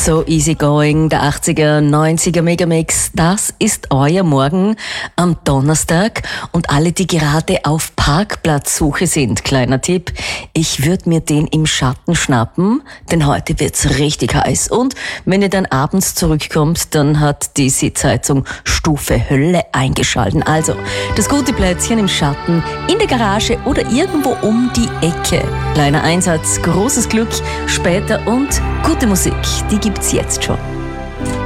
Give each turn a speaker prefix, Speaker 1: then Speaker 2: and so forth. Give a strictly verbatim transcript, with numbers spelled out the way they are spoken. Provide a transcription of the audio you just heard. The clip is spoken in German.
Speaker 1: So easygoing, der achtziger, neunziger Megamix, das ist euer Morgen am Donnerstag. Und alle, die gerade auf Parkplatzsuche sind, kleiner Tipp, ich würde mir den im Schatten schnappen, denn heute wird's richtig heiß. Und wenn ihr dann abends zurückkommt, dann hat die Sitzheizung Stufe Hölle eingeschalten. Also, das gute Plätzchen im Schatten, in der Garage oder irgendwo um die Ecke. Kleiner Einsatz, großes Glück später und gute Musik, die gibt's jetzt schon.